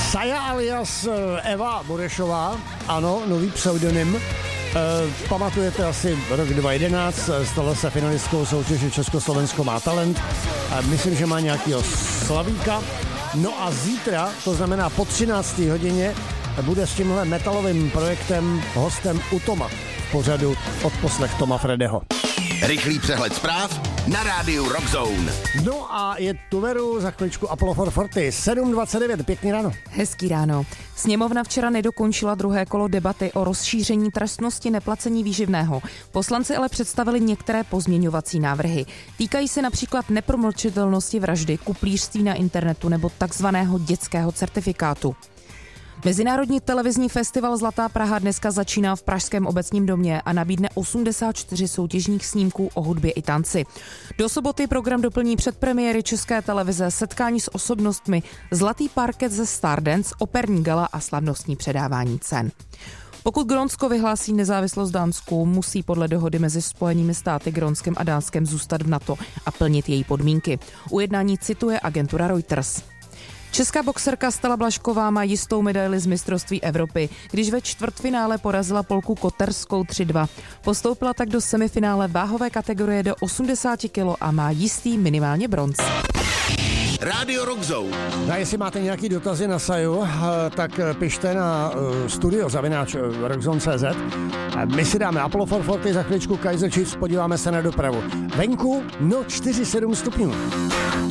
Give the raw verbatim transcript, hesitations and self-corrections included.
Saja alias Eva Burešová, ano, nový pseudonym. E, pamatujete asi rok dva tisíce jedenáct, stala se finalistkou soutěže Československo má talent. E, myslím, že má nějakýho slavíka. No a zítra, to znamená po třinácté hodině, bude s tímhle metalovým projektem hostem u Toma v pořadu Odposlech Toma Fredeho. Rychlý přehled zpráv na rádiu Rockzone. No a je tu Veru, za chvíličku Apollo čtyři čtyřicet, sedm dvacet devět, pěkný ráno. Hezký ráno. Sněmovna včera nedokončila druhé kolo debaty o rozšíření trestnosti neplacení výživného. Poslanci ale představili některé pozměňovací návrhy. Týkají se například nepromlčitelnosti vraždy, kuplířství na internetu nebo takzvaného dětského certifikátu. Mezinárodní televizní festival Zlatá Praha dneska začíná v Pražském obecním domě a nabídne osmdesát čtyři soutěžních snímků o hudbě i tanci. Do soboty program doplní předpremiéry České televize, setkání s osobnostmi, zlatý parket ze Stardance, operní gala a slavnostní předávání cen. Pokud Grónsko vyhlásí nezávislost Dánsku, musí podle dohody mezi Spojenými státy, Grónskem a Dánskem zůstat v NATO a plnit její podmínky. Ujednání cituje agentura Reuters. Česká boxerka Stella Blažková má jistou medaili z mistrovství Evropy, když ve čtvrtfinále porazila Polku Koterskou tři dva. Postoupila tak do semifinále váhové kategorie do osmdesát kilo a má jistý minimálně bronz. Rádio Rockzone. A jestli máte nějaký dotazy na Saju, tak pište na studio zavináč rockzone tečka cé zet. My si dáme Apollo čtyři čtyřicet, za chvíličku Kaiser Chiefs, podíváme se na dopravu. Venku, no čtyři sedm stupňů.